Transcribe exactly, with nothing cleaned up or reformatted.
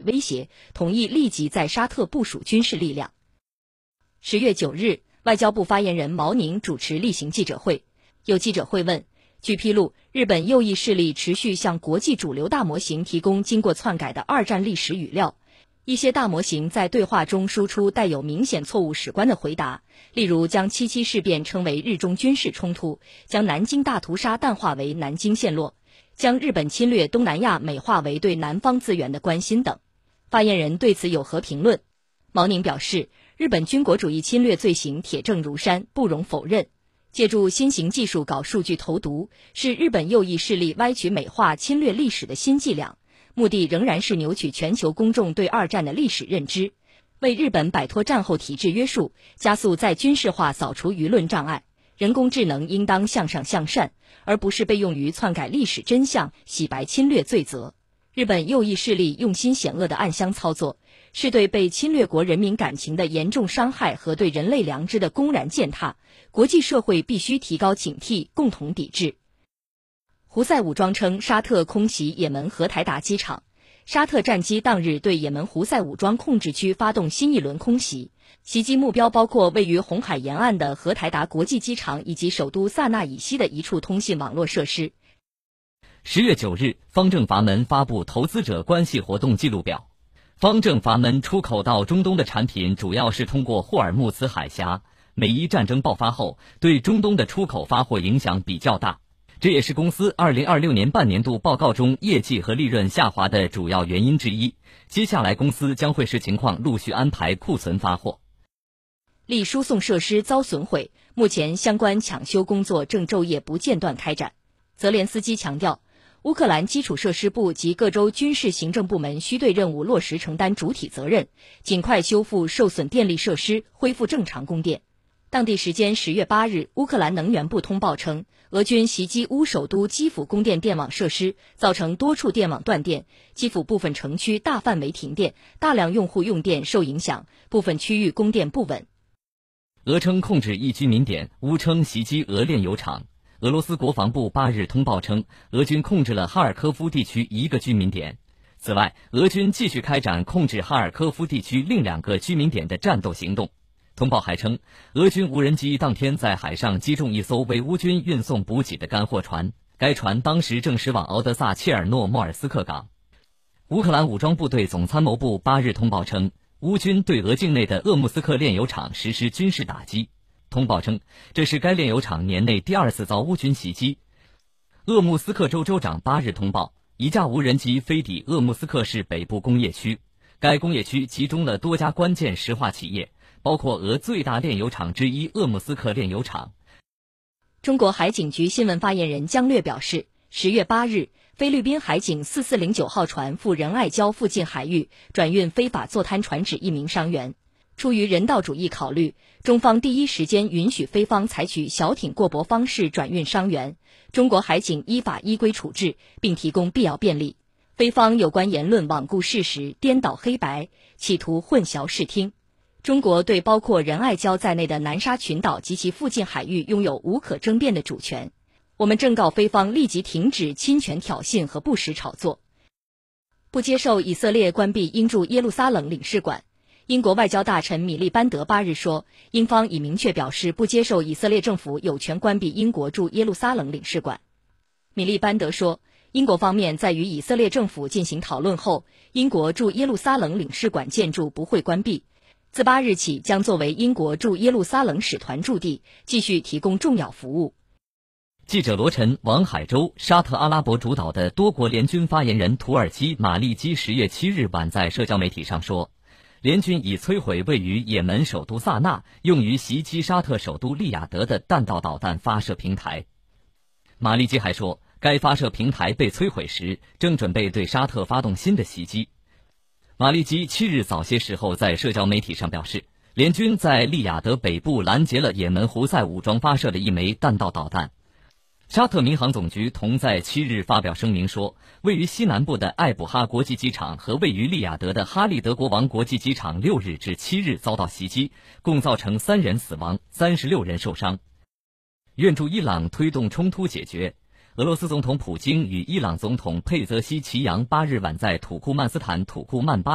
威胁，同意立即在沙特部署军事力量。十月九日，外交部发言人毛宁主持例行记者会，有记者会问，据披露，日本右翼势力持续向国际主流大模型提供经过篡改的二战历史语料，一些大模型在对话中输出带有明显错误史观的回答，例如将七七事变称为日中军事冲突，将南京大屠杀淡化为南京陷落，将日本侵略东南亚美化为对南方资源的关心等。发言人对此有何评论？毛宁表示，日本军国主义侵略罪行铁证如山，不容否认。借助新型技术搞数据投毒，是日本右翼势力歪曲美化侵略历史的新伎俩，目的仍然是扭曲全球公众对二战的历史认知，为日本摆脱战后体制约束，加速在军事化扫除舆论障碍。人工智能应当向上向善，而不是被用于篡改历史真相、洗白侵略罪责。日本右翼势力用心险恶的暗箱操作，是对被侵略国人民感情的严重伤害和对人类良知的公然践踏，国际社会必须提高警惕，共同抵制。胡塞武装称沙特空袭也门荷台达机场，沙特战机当日对也门胡塞武装控制区发动新一轮空袭，袭击目标包括位于红海沿岸的荷台达国际机场以及首都萨那以西的一处通信网络设施。 十月九日，方正阀门发布投资者关系活动记录表。方正阀门出口到中东的产品主要是通过霍尔木兹海峡，美伊战争爆发后，对中东的出口发货影响比较大，这也是公司二零二六年半年度报告中业绩和利润下滑的主要原因之一。接下来公司将会视情况陆续安排库存发货。 力输送设施遭损毁，目前相关抢修工作正昼夜不间断开展。泽连斯基强调，乌克兰基础设施部及各州军事行政部门需对任务落实承担主体责任，尽快修复受损电力设施，恢复正常供电。当地时间十月八日，乌克兰能源部通报称，俄军袭击乌首都基辅供电电网设施，造成多处电网断电，基辅部分城区大范围停电，大量用户用电受影响，部分区域供电不稳。 俄称控制一居民点，乌称袭击俄炼油厂。俄罗斯国防部八日通报称，俄军控制了哈尔科夫地区一个居民点。此外，俄军继续开展控制哈尔科夫地区另两个居民点的战斗行动。通报还称，俄军无人机当天在海上击中一艘为乌军运送补给的干货船，该船当时正驶往敖德萨切尔诺莫尔斯克港。乌克兰武装部队总参谋部八日通报称，乌军对俄境内的鄂木斯克炼油厂实施军事打击。通报称，这是该炼油厂年内第二次遭乌军袭击。鄂木斯克州州长八日通报，一架无人机飞抵鄂木斯克市北部工业区，该工业区集中了多家关键石化企业，包括俄最大炼油厂之一鄂木斯克炼油厂。 中国海警局新闻发言人姜略表示，十月八日，菲律宾海警四四零九号船赴仁爱礁附近海域转运非法坐滩船只一名伤员。出于人道主义考虑，中方第一时间允许菲方采取小艇过驳方式转运伤员，中国海警依法依规处置，并提供必要便利。菲方有关言论罔顾事实，颠倒黑白，企图混淆视听。中国对包括仁爱礁在内的南沙群岛及其附近海域拥有无可争辩的主权。我们正告菲方立即停止侵权挑衅和不实炒作。不接受以色列关闭英驻耶路撒冷领事馆。英国外交大臣米利班德八日说，英方已明确表示不接受以色列政府有权关闭英国驻耶路撒冷领事馆。米利班德说，英国方面在与以色列政府进行讨论后，英国驻耶路撒冷领事馆建筑不会关闭，自八日起将作为英国驻耶路撒冷使团驻地，继续提供重要服务。 记者罗晨、王海洲，沙特阿拉伯主导的多国联军发言人土耳其马利基十月七日晚在社交媒体上说，联军已摧毁位于也门首都萨那用于袭击沙特首都利雅得的弹道导弹发射平台。马利基还说，该发射平台被摧毁时正准备对沙特发动新的袭击。马利基七日早些时候在社交媒体上表示，联军在利雅得北部拦截了也门胡塞武装发射的一枚弹道导弹。沙特民航总局同在七日发表声明说，位于西南部的艾卜哈国际机场和位于利雅得的哈利德国王国际机场六日至七日遭到袭击，共造成三人死亡，三十六人受伤。愿助伊朗推动冲突解决。俄罗斯总统普京与伊朗总统佩泽西奇扬八日晚在土库曼斯坦土库曼巴